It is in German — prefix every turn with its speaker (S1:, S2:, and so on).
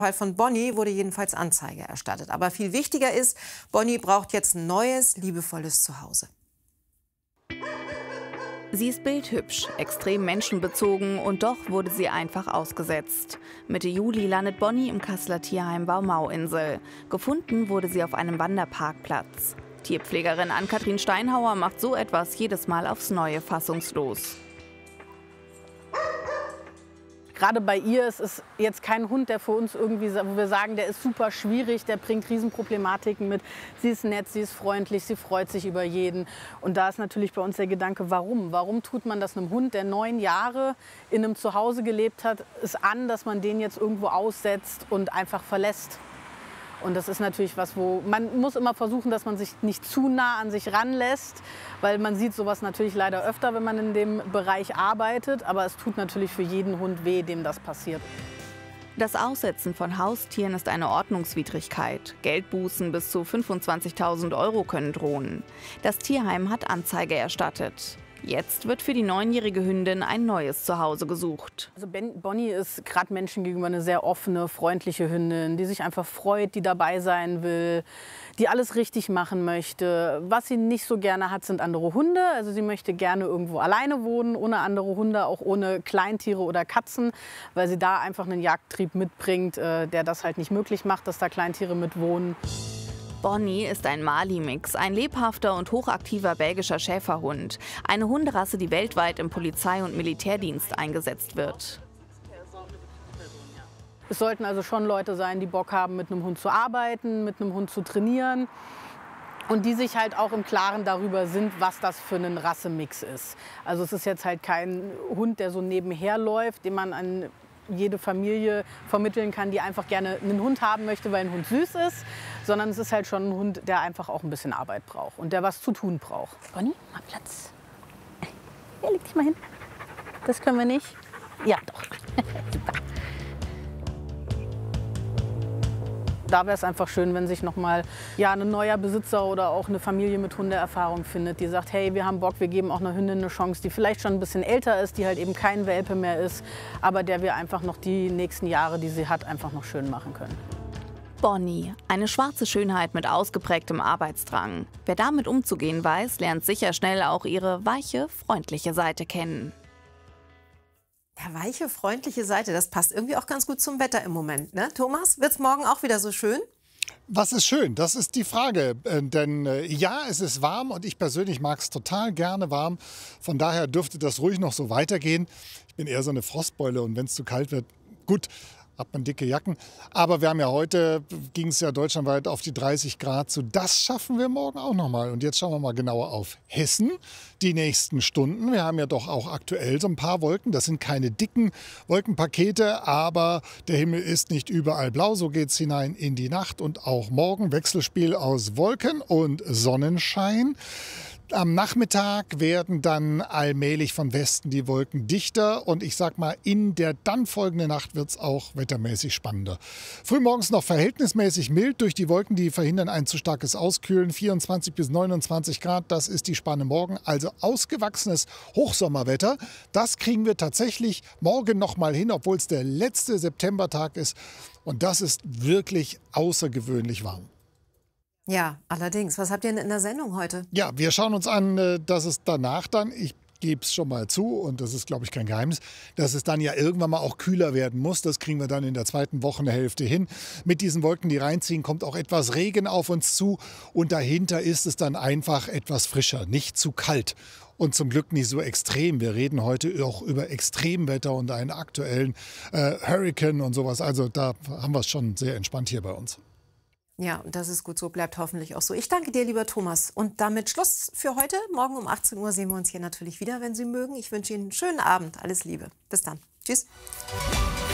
S1: Fall von Bonnie wurde jedenfalls Anzeige erstattet. Aber viel wichtiger ist, Bonnie braucht jetzt ein neues, liebevolles Zuhause.
S2: Sie ist bildhübsch, extrem menschenbezogen und doch wurde sie einfach ausgesetzt. Mitte Juli landet Bonnie im Kasseler Tierheim Baumauinsel. Gefunden wurde sie auf einem Wanderparkplatz. Tierpflegerin Ann-Kathrin Steinhauer macht so etwas jedes Mal aufs Neue fassungslos.
S3: Gerade bei ihr ist es jetzt kein Hund, der für uns irgendwie, wo wir sagen, der ist super schwierig, der bringt Riesenproblematiken mit. Sie ist nett, sie ist freundlich, sie freut sich über jeden. Und da ist natürlich bei uns der Gedanke, warum? Warum tut man das einem Hund, der 9 Jahre in einem Zuhause gelebt hat, es an, dass man den jetzt irgendwo aussetzt und einfach verlässt? Und das ist natürlich was, wo man muss immer versuchen, dass man sich nicht zu nah an sich ranlässt, weil man sieht sowas natürlich leider öfter, wenn man in dem Bereich arbeitet. Aber es tut natürlich für jeden Hund weh, dem das passiert.
S2: Das Aussetzen von Haustieren ist eine Ordnungswidrigkeit. Geldbußen bis zu 25.000 € können drohen. Das Tierheim hat Anzeige erstattet. Jetzt wird für die 9-jährige Hündin ein neues Zuhause gesucht.
S3: Also Bonnie ist gerade Menschen gegenüber eine sehr offene, freundliche Hündin, die sich einfach freut, die dabei sein will, die alles richtig machen möchte. Was sie nicht so gerne hat, sind andere Hunde. Also sie möchte gerne irgendwo alleine wohnen, ohne andere Hunde, auch ohne Kleintiere oder Katzen, weil sie da einfach einen Jagdtrieb mitbringt, der das halt nicht möglich macht, dass da Kleintiere mitwohnen.
S2: Bonnie ist ein Mali-Mix, ein lebhafter und hochaktiver belgischer Schäferhund. Eine Hunderasse, die weltweit im Polizei- und Militärdienst eingesetzt wird.
S3: Es sollten also schon Leute sein, die Bock haben, mit einem Hund zu arbeiten, mit einem Hund zu trainieren. Und die sich halt auch im Klaren darüber sind, was das für ein Rassemix ist. Also es ist jetzt halt kein Hund, der so nebenher läuft, den man an jede Familie vermitteln kann, die einfach gerne einen Hund haben möchte, weil ein Hund süß ist, sondern es ist halt schon ein Hund, der einfach auch ein bisschen Arbeit braucht und der was zu tun braucht. Bonnie, mal Platz. Ja, leg dich mal hin. Das können wir nicht. Ja, doch. Super. Da wäre es einfach schön, wenn sich noch mal ein neuer Besitzer oder auch eine Familie mit Hundeerfahrung findet, die sagt, hey, wir haben Bock, wir geben auch einer Hündin eine Chance, die vielleicht schon ein bisschen älter ist, die halt eben kein Welpe mehr ist, aber der wir einfach noch die nächsten Jahre, die sie hat, einfach noch schön machen können.
S2: Bonnie, eine schwarze Schönheit mit ausgeprägtem Arbeitsdrang. Wer damit umzugehen weiß, lernt sicher schnell auch ihre weiche, freundliche Seite kennen.
S1: Ja, weiche, freundliche Seite, das passt irgendwie auch ganz gut zum Wetter im Moment, ne? Thomas, wird's morgen auch wieder so schön?
S4: Was ist schön? Das ist die Frage. Denn ja, es ist warm und ich persönlich mag es total gerne warm. Von daher dürfte das ruhig noch so weitergehen. Ich bin eher so eine Frostbeule und wenn es zu kalt wird, gut, hat man dicke Jacken. Aber wir haben ja heute, ging es ja deutschlandweit auf die 30 Grad zu. Das schaffen wir morgen auch noch mal. Und jetzt schauen wir mal genauer auf Hessen. Die nächsten Stunden. Wir haben ja doch auch aktuell so ein paar Wolken. Das sind keine dicken Wolkenpakete, aber der Himmel ist nicht überall blau. So geht es hinein in die Nacht und auch morgen Wechselspiel aus Wolken und Sonnenschein. Am Nachmittag werden dann allmählich von Westen die Wolken dichter und ich sag mal, in der dann folgenden Nacht wird es auch wettermäßig spannender. Frühmorgens noch verhältnismäßig mild durch die Wolken, die verhindern ein zu starkes Auskühlen. 24 bis 29 Grad, das ist die Spanne morgen. Also ausgewachsenes Hochsommerwetter. Das kriegen wir tatsächlich morgen noch mal hin, obwohl es der letzte Septembertag ist. Und das ist wirklich außergewöhnlich warm.
S1: Ja, allerdings. Was habt ihr denn in der Sendung heute?
S4: Ja, wir schauen uns an, dass es danach dann, ich gebe es schon mal zu und das ist, glaube ich, kein Geheimnis, dass es dann ja irgendwann mal auch kühler werden muss. Das kriegen wir dann in der zweiten Wochenhälfte hin. Mit diesen Wolken, die reinziehen, kommt auch etwas Regen auf uns zu und dahinter ist es dann einfach etwas frischer, nicht zu kalt. Und zum Glück nicht so extrem. Wir reden heute auch über Extremwetter und einen aktuellen Hurricane und sowas. Also da haben wir es schon sehr entspannt hier bei uns.
S1: Ja, und das ist gut so, bleibt hoffentlich auch so. Ich danke dir, lieber Thomas. Und damit Schluss für heute. Morgen um 18 Uhr sehen wir uns hier natürlich wieder, wenn Sie mögen. Ich wünsche Ihnen einen schönen Abend. Alles Liebe. Bis dann. Tschüss.